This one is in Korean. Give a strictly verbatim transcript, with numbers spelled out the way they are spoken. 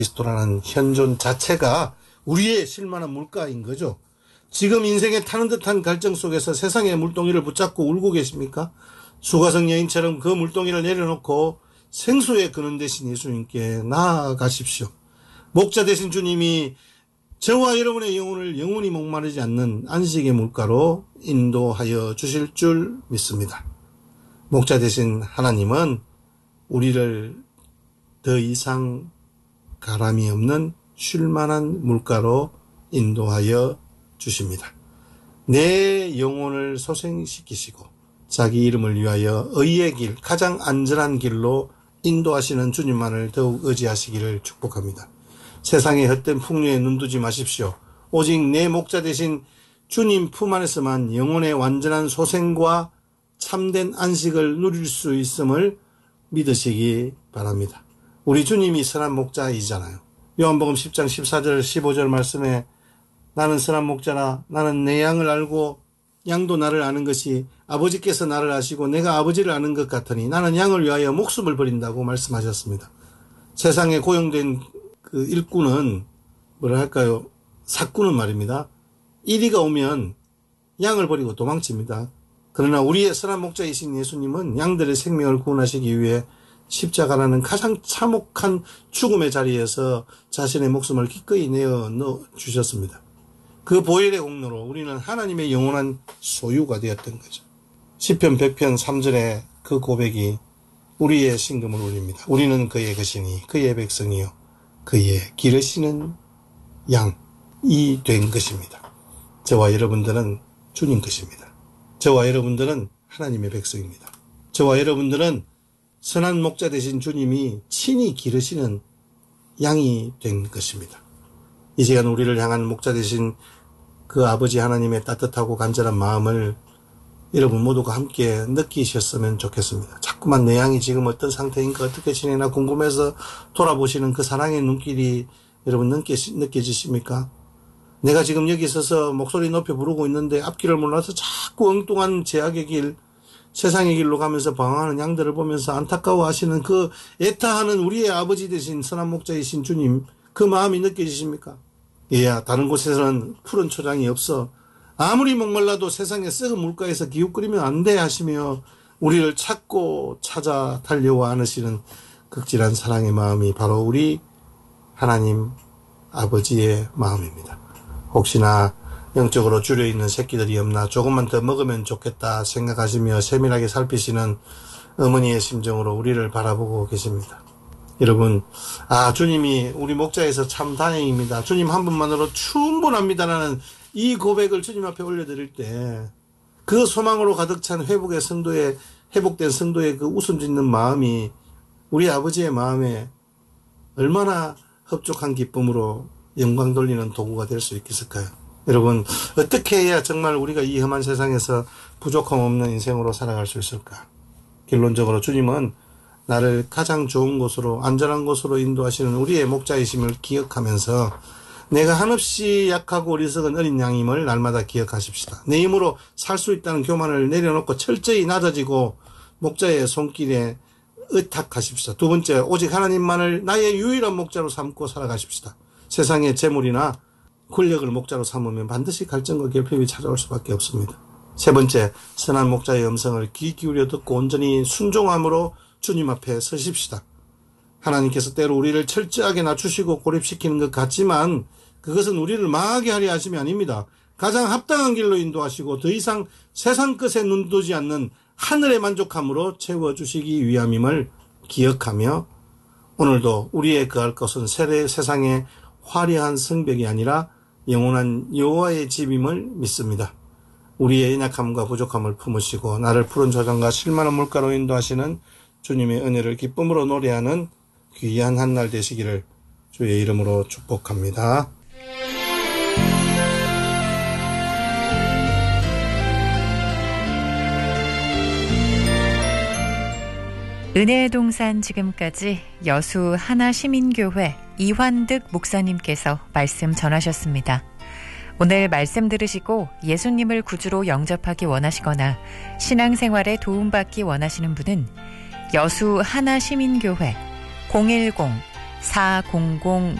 그리스도라는 현존 자체가 우리의 실만한 물가인 거죠. 지금 인생에 타는 듯한 갈증 속에서 세상의 물동이를 붙잡고 울고 계십니까? 수가성 여인처럼 그 물동이를 내려놓고 생수의 근원 되신 예수님께 나아가십시오. 목자 되신 주님이 저와 여러분의 영혼을 영원히 목마르지 않는 안식의 물가로 인도하여 주실 줄 믿습니다. 목자 되신 하나님은 우리를 더 이상 가람이 없는 쉴만한 물가로 인도하여 주십니다. 내 영혼을 소생시키시고 자기 이름을 위하여 의의 길, 가장 안전한 길로 인도하시는 주님만을 더욱 의지하시기를 축복합니다. 세상의 헛된 풍류에 눈두지 마십시오. 오직 내 목자 되신 주님 품 안에서만 영혼의 완전한 소생과 참된 안식을 누릴 수 있음을 믿으시기 바랍니다. 우리 주님이 선한 목자이잖아요. 요한복음 십 장 십사 절 십오 절 말씀에 나는 선한 목자라 나는 내 양을 알고 양도 나를 아는 것이 아버지께서 나를 아시고 내가 아버지를 아는 것 같으니 나는 양을 위하여 목숨을 버린다고 말씀하셨습니다. 세상에 고용된 그 일꾼은 뭐라 할까요? 사꾼은 말입니다. 이리가 오면 양을 버리고 도망칩니다. 그러나 우리의 선한 목자이신 예수님은 양들의 생명을 구원하시기 위해 십자가라는 가장 참혹한 죽음의 자리에서 자신의 목숨을 기꺼이 내어 넣어 주셨습니다. 그 보혈의 공로로 우리는 하나님의 영원한 소유가 되었던 거죠. 시편 백 편 삼 절에 그 고백이 우리의 신금을 울립니다. 우리는 그의 것이니 그의 백성이요 그의 기르시는 양이 된 것입니다. 저와 여러분들은 주님 것입니다. 저와 여러분들은 하나님의 백성입니다. 저와 여러분들은 선한 목자 되신 주님이 친히 기르시는 양이 된 것입니다. 이 시간 우리를 향한 목자 되신 그 아버지 하나님의 따뜻하고 간절한 마음을 여러분 모두가 함께 느끼셨으면 좋겠습니다. 자꾸만 내 양이 지금 어떤 상태인가 어떻게 지내나 궁금해서 돌아보시는 그 사랑의 눈길이 여러분 느끼, 느껴지십니까? 내가 지금 여기 있어서 목소리 높여 부르고 있는데 앞길을 몰라서 자꾸 엉뚱한 제약의 길, 세상의 길로 가면서 방황하는 양들을 보면서 안타까워하시는 그 애타하는 우리의 아버지 되신 선한 목자이신 주님, 그 마음이 느껴지십니까? 얘야, 다른 곳에서는 푸른 초장이 없어. 아무리 목말라도 세상의 썩은 물가에서 기웃거리면 안 돼 하시며 우리를 찾고 찾아 달려와 안으시는 극진한 사랑의 마음이 바로 우리 하나님 아버지의 마음입니다. 혹시나 영적으로 줄여있는 새끼들이 없나 조금만 더 먹으면 좋겠다 생각하시며 세밀하게 살피시는 어머니의 심정으로 우리를 바라보고 계십니다. 여러분, 아 주님이 우리 목자에서 참 다행입니다. 주님 한 분만으로 충분합니다라는 이 고백을 주님 앞에 올려드릴 때 그 소망으로 가득 찬 회복의 성도의 회복된 성도의 그 웃음 짓는 마음이 우리 아버지의 마음에 얼마나 흡족한 기쁨으로 영광 돌리는 도구가 될 수 있겠을까요? 여러분, 어떻게 해야 정말 우리가 이 험한 세상에서 부족함 없는 인생으로 살아갈 수 있을까? 결론적으로 주님은 나를 가장 좋은 곳으로 안전한 곳으로 인도하시는 우리의 목자이심을 기억하면서 내가 한없이 약하고 어리석은 어린 양임을 날마다 기억하십시다. 내 힘으로 살 수 있다는 교만을 내려놓고 철저히 낮아지고 목자의 손길에 의탁하십시다. 두 번째, 오직 하나님만을 나의 유일한 목자로 삼고 살아가십시다. 세상의 재물이나 권력을 목자로 삼으면 반드시 갈증과 결핍이 찾아올 수밖에 없습니다. 세 번째, 선한 목자의 음성을 귀 기울여 듣고 온전히 순종함으로 주님 앞에 서십시다. 하나님께서 때로 우리를 철저하게 낮추시고 고립시키는 것 같지만 그것은 우리를 망하게 하려 하심이 아닙니다. 가장 합당한 길로 인도하시고 더 이상 세상 것에 눈두지 않는 하늘의 만족함으로 채워주시기 위함임을 기억하며 오늘도 우리의 거할 것은 세상의 화려한 성벽이 아니라 영원한 여호와의 집임을 믿습니다. 우리의 연약함과 부족함을 품으시고 나를 푸른 초장과 실만한 물가로 인도하시는 주님의 은혜를 기쁨으로 노래하는 귀한 한 날 되시기를 주의 이름으로 축복합니다. 은혜의 동산 지금까지 여수 하나시민교회 이환득 목사님께서 말씀 전하셨습니다. 오늘 말씀 들으시고 예수님을 구주로 영접하기 원하시거나 신앙생활에 도움받기 원하시는 분은 여수 하나시민교회 공일공 사공공